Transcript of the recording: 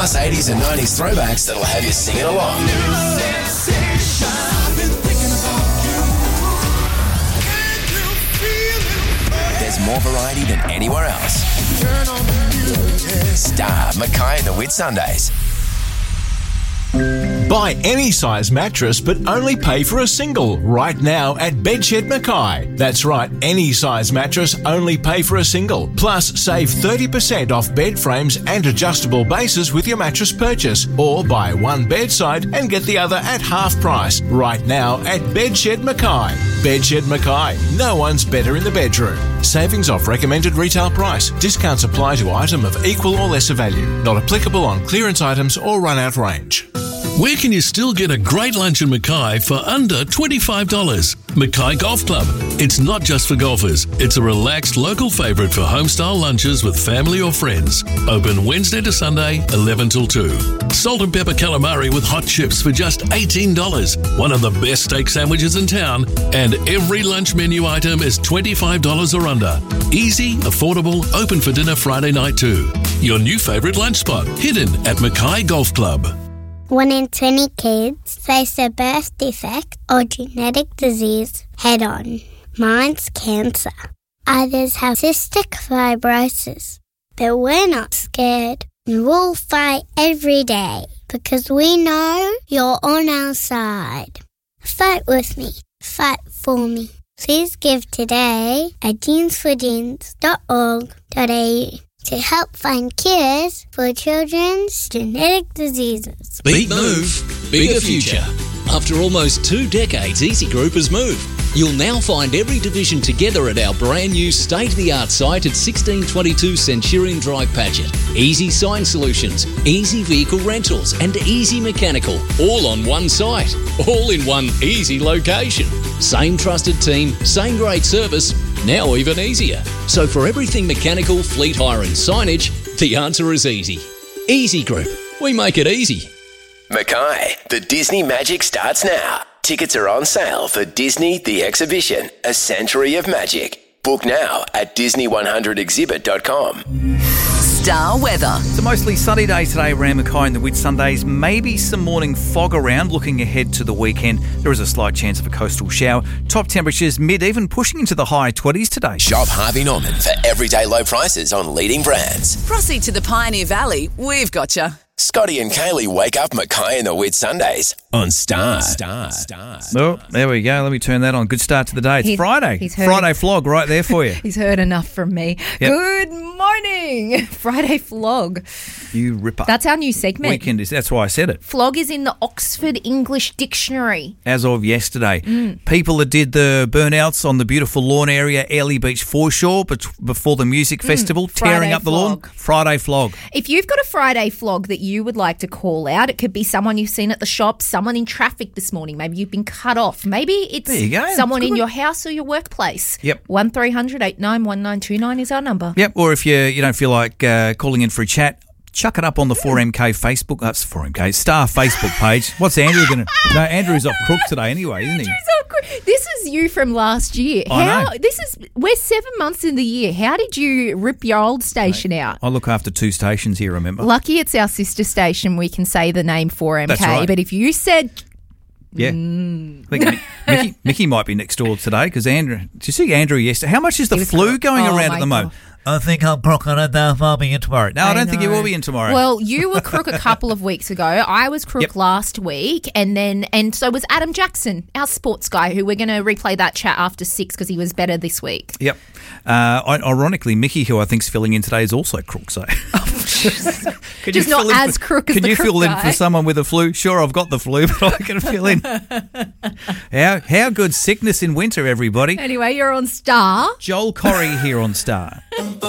Plus 80s and 90s throwbacks that'll have you singing along. There's more variety than anywhere else. Star, Mackay and the Whitsundays. Buy any size mattress but only pay for a single right now at Bedshed Mackay. That's right, any size mattress, only pay for a single. Plus, save 30% off bed frames and adjustable bases with your mattress purchase. Or buy one bedside and get the other at half price right now at Bedshed Mackay. Bedshed Mackay, no one's better in the bedroom. Savings off recommended retail price. Discounts apply to item of equal or lesser value. Not applicable on clearance items or run-out range. Where can you still get a great lunch in Mackay for under $25? Mackay Golf Club. It's not just for golfers. It's a relaxed local favourite for home-style lunches with family or friends. Open Wednesday to Sunday, 11 till 2. Salt and pepper calamari with hot chips for just $18. One of the best steak sandwiches in town. And every lunch menu item is $25 or under. Easy, affordable, open for dinner Friday night too. Your new favourite lunch spot, hidden at Mackay Golf Club. 1 in 20 kids face a birth defect or genetic disease head-on. Mine's cancer. Others have cystic fibrosis. But we're not scared. We'll fight every day because we know you're on our side. Fight with me. Fight for me. Please give today at genesforgenes.org.au to help find cures for children's genetic diseases. Big move, bigger future. After almost 2 decades, Easy Group has moved. You'll now find every division together at our brand new state-of-the-art site at 1622 Centurion Drive, Paget. Easy Sign Solutions, Easy Vehicle Rentals and Easy Mechanical, all on one site, all in one easy location. Same trusted team, same great service, now even easier. So for everything mechanical, fleet hire and signage, the answer is easy. Easy Group, we make it easy. Mackay, the Disney Magic starts now. Tickets are on sale for Disney The Exhibition, A Century of Magic. Book now at Disney100exhibit.com. Star weather. It's a mostly sunny day today around Mackay and the Whitsundays. Maybe some morning fog around. Looking ahead to the weekend, there is a slight chance of a coastal shower. Top temperatures mid, even pushing into the high 20s today. Shop Harvey Norman for everyday low prices on leading brands. Proceed to the Pioneer Valley. We've got you. Scotty and Kaylee wake up Mackay and the Whitsundays on Star. Oh, there we go. Let me turn that on. Good start to the day. It's Friday. Friday flog right there for you. He's heard enough from me. Yep. Good morning. Friday flog. You ripper. That's our new segment. Weekend is. That's why I said it. Flog is in the Oxford English Dictionary. As of yesterday. People that did the burnouts on the beautiful lawn area, Airlie Beach foreshore, before the music festival, tearing up the lawn. Friday flog. If you've got a Friday flog that you would like to call out, it could be someone you've seen at the shop, someone in traffic this morning. Maybe you've been cut off. Maybe it's someone in your house or your workplace. Yep. 1300 891929 is our number. Yep. Or if you don't feel like calling in for a chat, chuck it up on the 4MK Facebook. That's 4MK Star Facebook page. What's Andrew going to? No, Andrew's off crook today anyway, isn't he? Andrew's off crook. This is you from last year. I know. We're 7 months in the year. How did you rip your old station out? I look after 2 stations here, remember? Lucky it's our sister station. We can say the name 4MK. That's right. But if you said... Yeah. I think Mickey might be next door today because Andrew... Did you see Andrew yesterday? How much is the flu going around at the moment? I think I'm crook. I don't know if I'll be in tomorrow. No, I don't think you will be in tomorrow. Well, you were crook a couple of weeks ago. I was crook last week. And so was Adam Jackson, our sports guy, who we're going to replay that chat after 6 because he was better this week. Yep. Ironically, Mickey, who I think's filling in today, is also crook. So, just not as crook as the crook guy. Can you fill in for someone with a flu? Sure, I've got the flu, but I can fill in. How good sickness in winter, everybody. Anyway, you're on Star. Joel Corrie here on Star.